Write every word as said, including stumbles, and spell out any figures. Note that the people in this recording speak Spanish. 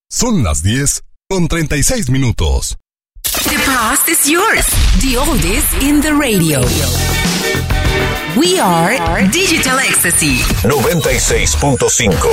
Son las diez con treinta y seis minutos. The past is yours. The oldies in the radio. We are Digital Ecstasy. noventa y seis punto cinco.